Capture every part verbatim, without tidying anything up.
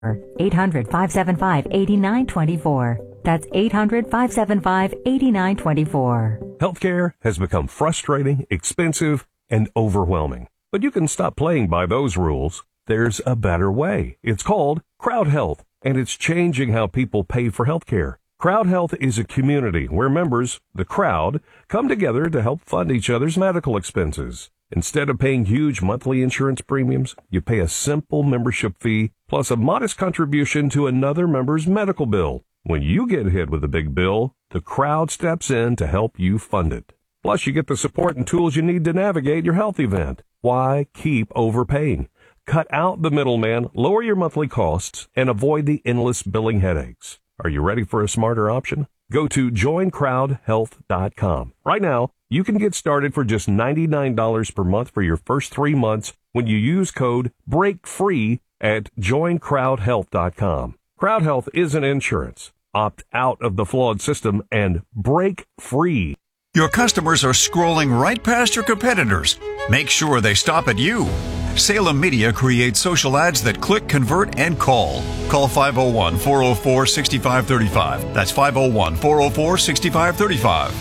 eight hundred, five seven five, eight nine two four. That's eight hundred, five seven five, eight nine two four. Healthcare has become frustrating, expensive, and overwhelming. But you can stop playing by those rules. There's a better way. It's called Crowd Health, and it's changing how people pay for healthcare. Crowd Health is a community where members, the crowd, come together to help fund each other's medical expenses. Instead of paying huge monthly insurance premiums, you pay a simple membership fee plus a modest contribution to another member's medical bill. When you get hit with a big bill, the crowd steps in to help you fund it. Plus, you get the support and tools you need to navigate your health event. Why keep overpaying? Cut out the middleman, lower your monthly costs, and avoid the endless billing headaches. Are you ready for a smarter option? Go to join crowd health dot com. Right now, you can get started for just ninety-nine dollars per month for your first three months when you use code BREAKFREE at join crowd health dot com. Crowd Health isn't insurance. Opt out of the flawed system and break free. Your customers are scrolling right past your competitors. Make sure they stop at you. Salem Media creates social ads that click, convert, and call. Call five oh one, four oh four, six five three five. That's five oh one, four oh four, six five three five.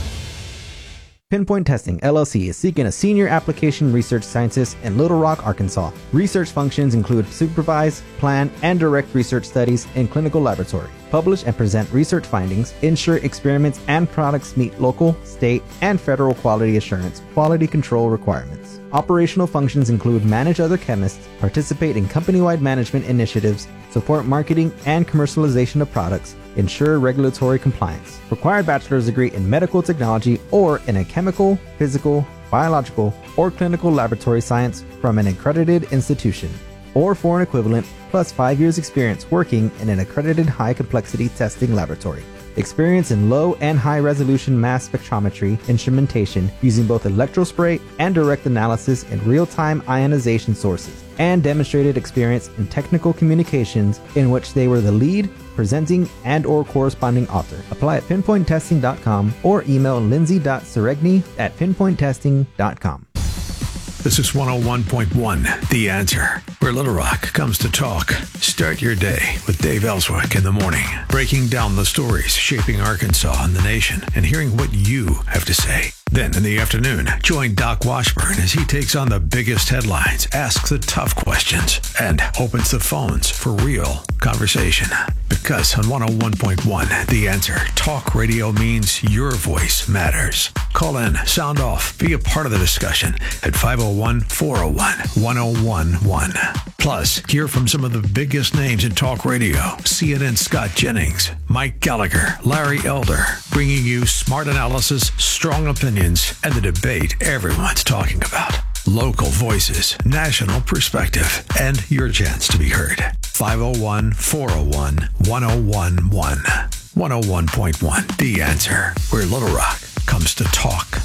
Pinpoint Testing, L L C is seeking a senior application research scientist in Little Rock, Arkansas. Research functions include supervise, plan, and direct research studies in clinical laboratory. Publish and present research findings, ensure experiments and products meet local, state, and federal quality assurance, quality control requirements. Operational functions include manage other chemists, participate in company-wide management initiatives, support marketing and commercialization of products, ensure regulatory compliance. Required bachelor's degree in medical technology or in a chemical, physical, biological, or clinical laboratory science from an accredited institution, or for an equivalent, plus five years experience working in an accredited high-complexity testing laboratory. Experience in low and high-resolution mass spectrometry instrumentation using both electrospray and direct analysis in real-time ionization sources, and demonstrated experience in technical communications in which they were the lead, presenting, and or corresponding author. Apply at pinpoint testing dot com or email lindsay dot seregni at pinpoint testing dot com. This is one oh one point one, The Answer, where Little Rock comes to talk. Start your day with Dave Ellswick in the morning, breaking down the stories shaping Arkansas and the nation, and hearing what you have to say. Then in the afternoon, join Doc Washburn as he takes on the biggest headlines, asks the tough questions, and opens the phones for real conversation. Because on one oh one point one, The Answer, talk radio means your voice matters. Call in, sound off, be a part of the discussion at five oh one, four oh one, one oh one one. Plus, hear from some of the biggest names in talk radio. C N N's Scott Jennings, Mike Gallagher, Larry Elder, bringing you smart analysis, strong opinions, and the debate everyone's talking about. Local voices, national perspective, and your chance to be heard. five oh one, four oh one, one oh one one. one oh one point one, The Answer, where Little Rock comes to talk.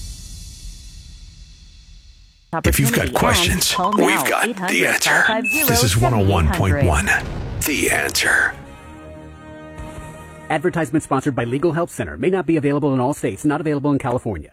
If you've got questions, we've got the answer. This is one oh one point one, The Answer. Advertisement sponsored by Legal Help Center. May not be available in all states. Not available in California.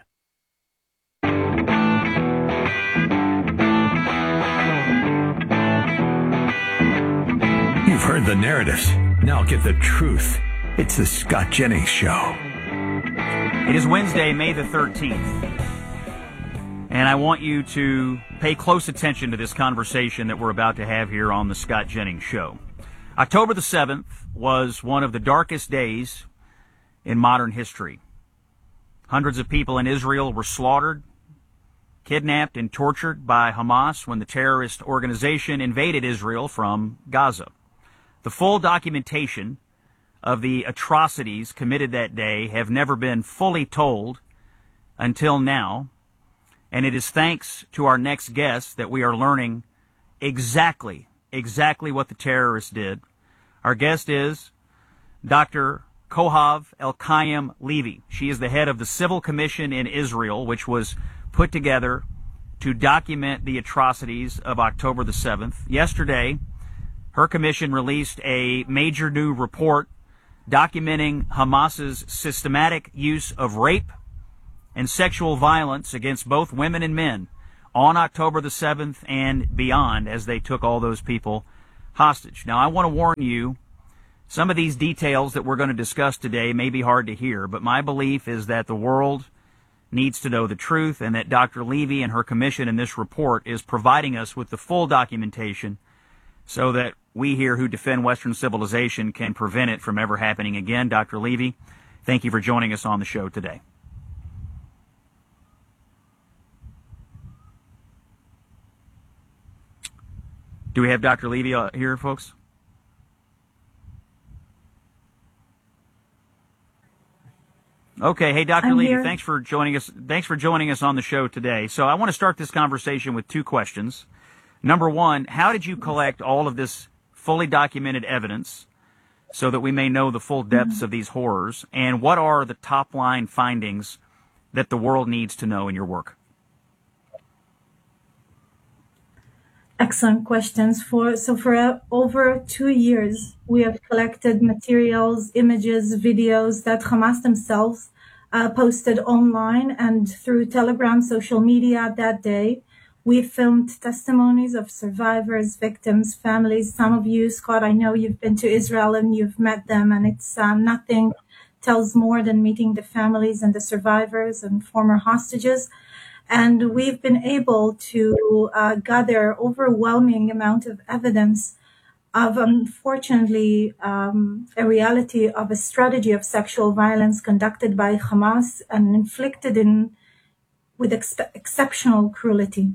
You've heard the narratives. Now get the truth. It's the Scott Jennings Show. It is Wednesday, May the thirteenth. And I want you to pay close attention to this conversation that we're about to have here on the Scott Jennings Show. October the seventh was one of the darkest days in modern history. Hundreds of people in Israel were slaughtered, kidnapped, and tortured by Hamas when the terrorist organization invaded Israel from Gaza. The full documentation of the atrocities committed that day have never been fully told until now, and it is thanks to our next guest that we are learning exactly, exactly what the terrorists did. Our guest is Doctor Kohav Elkayim Levy. She is the head of the Civil Commission in Israel, which was put together to document the atrocities of October the seventh. Yesterday, her commission released a major new report documenting Hamas's systematic use of rape and sexual violence against both women and men on October the seventh and beyond as they took all those people hostage. Now, I want to warn you, some of these details that we're going to discuss today may be hard to hear, but my belief is that the world needs to know the truth, and that Doctor Levy and her commission in this report is providing us with the full documentation so that we here who defend Western civilization can prevent it from ever happening again. Doctor Levy, thank you for joining us on the show today. Do we have Doctor Levy uh, here, folks? Okay. Hey, Doctor I'm Levy, here. thanks for joining us. Thanks for joining us on the show today. So I want to start this conversation with two questions. Number one, how did you collect all of this fully documented evidence so that we may know the full depths of these horrors? And what are the top line findings that the world needs to know in your work? Excellent questions. For so for uh, over two years, we have collected materials, images, videos that Hamas themselves uh, posted online and through Telegram, social media that day. We filmed testimonies of survivors, victims, families. Some of you, Scott, I know you've been to Israel and you've met them, and it's um, nothing tells more than meeting the families and the survivors and former hostages. And we've been able to uh, gather overwhelming amount of evidence of, unfortunately, um, a reality of a strategy of sexual violence conducted by Hamas and inflicted in with ex- exceptional cruelty.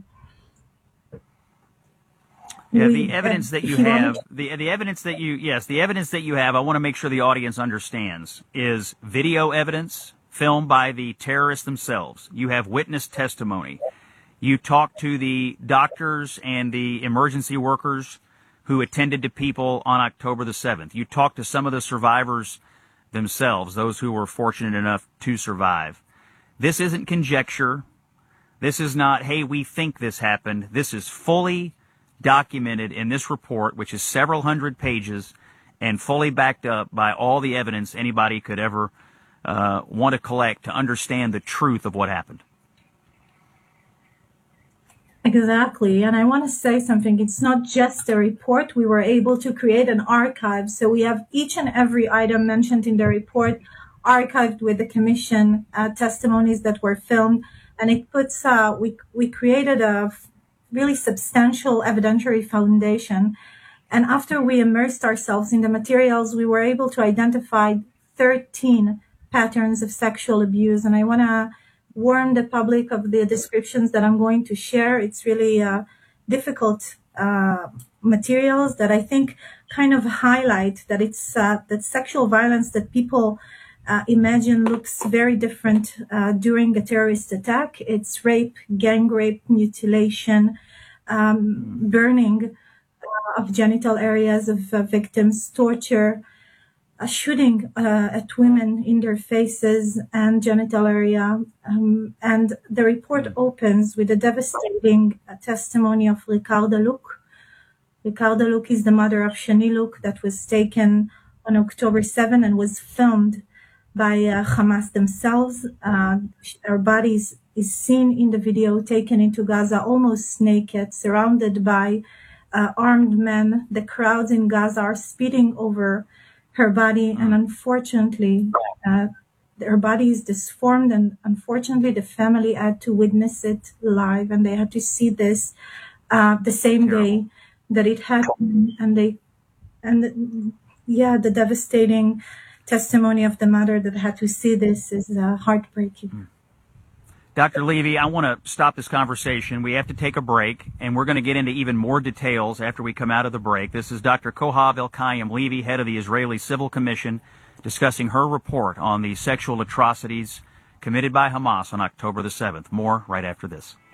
Yeah, We- the evidence that you if want have, me- the the evidence that you, yes, the evidence that you have, I want to make sure the audience understands, is video evidence filmed by the terrorists themselves. You have witness testimony. You talk to the doctors and the emergency workers who attended to people on October the seventh. You talk to some of the survivors themselves, those who were fortunate enough to survive. This isn't conjecture. This is not, hey, we think this happened. This is fully documented in this report, which is several hundred pages and fully backed up by all the evidence anybody could ever uh, want to collect to understand the truth of what happened. Exactly. And I want to say something. It's not just a report. We were able to create an archive. So we have each and every item mentioned in the report archived with the commission uh, testimonies that were filmed. And it puts, uh, we, we created a really substantial evidentiary foundation. And after we immersed ourselves in the materials, we were able to identify thirteen patterns of sexual abuse. And I want to warn the public of the descriptions that I'm going to share. It's really uh, difficult uh, materials that I think kind of highlight that it's uh, that sexual violence that people uh, imagine looks very different uh, during a terrorist attack. It's rape, gang rape, mutilation, um, burning uh, of genital areas of uh, victims, torture, uh, shooting uh, at women in their faces and genital area. Um, and the report opens with a devastating uh, testimony of Ricarda Luke. Ricarda Luke is the mother of Shani Luke that was taken on October seventh and was filmed by uh, Hamas themselves. Uh, her body is, is seen in the video taken into Gaza almost naked, surrounded by uh, armed men. The crowds in Gaza are speeding over her body, and unfortunately, uh, her body is disformed, and unfortunately, the family had to witness it live, and they had to see this uh, the same day that it happened, and they, and yeah, the devastating testimony of the mother that had to see this is uh, heartbreaking. Doctor Levy, I want to stop this conversation. We have to take a break, and we're going to get into even more details after we come out of the break. This is Doctor Kohav Elkayim Levy, head of the Israeli Civil Commission, discussing her report on the sexual atrocities committed by Hamas on October the seventh. More right after this.